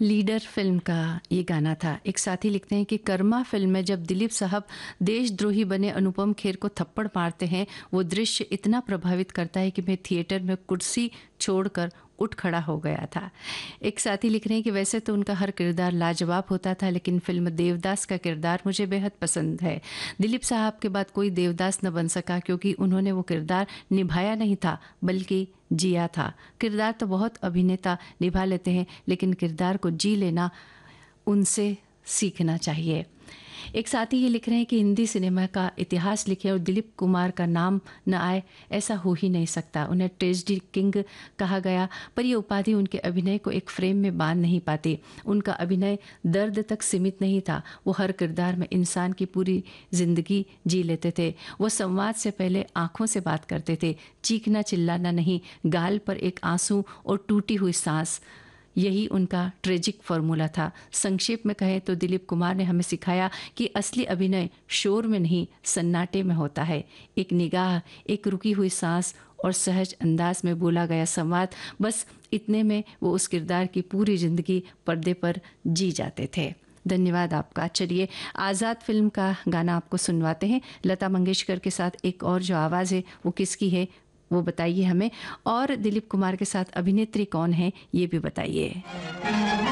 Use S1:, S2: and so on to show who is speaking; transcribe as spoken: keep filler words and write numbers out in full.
S1: Leader film का ये गाना था। एक साथी लिखते हैं कि कर्मा फिल्म में जब दिलीप साहब देशद्रोही बने अनुपम खेर को थप्पड़ मारते हैं, वो दृश्य इतना प्रभावित करता है कि मैं थिएटर में कुर्सी छोड़कर उठ खड़ा हो गया था। एक साथी लिख रहे हैं कि वैसे तो उनका हर किरदार लाजवाब होता था, लेकिन फिल्म देवदास का किरदार मुझे बेहद पसंद है। दिलीप साहब के बाद कोई देवदास न बन सका क्योंकि उन्होंने वो किरदार निभाया नहीं था बल्कि जिया था। किरदार तो बहुत अभिनेता निभा लेते हैं, लेकिन किरदार को जी लेना उनसे सीखना चाहिए। एक साथी ये लिख रहे हैं कि हिंदी सिनेमा का इतिहास लिखे और दिलीप कुमार का नाम न आए, ऐसा हो ही नहीं सकता। उन्हें ट्रेजेडी किंग कहा गया, पर ये उपाधि उनके अभिनय को एक फ्रेम में बांध नहीं पाती। उनका अभिनय दर्द तक सीमित नहीं था, वो हर किरदार में इंसान की पूरी जिंदगी जी लेते थे। वो संवाद से पहले आंखों से बात करते थे, चीखना चिल्लाना नहीं, गाल पर एक आंसू और टूटी हुई सांस, यही उनका ट्रेजिक फॉर्मूला था। संक्षेप में कहें तो दिलीप कुमार ने हमें सिखाया कि असली अभिनय शोर में नहीं, सन्नाटे में होता है। एक निगाह, एक रुकी हुई सांस और सहज अंदाज में बोला गया संवाद, बस इतने में वो उस किरदार की पूरी जिंदगी पर्दे पर जी जाते थे। धन्यवाद आपका। चलिए आज़ाद फिल्म का गाना आपको सुनवाते हैं। लता मंगेशकर के साथ एक और जो आवाज़ है वो किसकी है वो बताइए हमें, और दिलीप कुमार के साथ अभिनेत्री कौन है ये भी बताइए।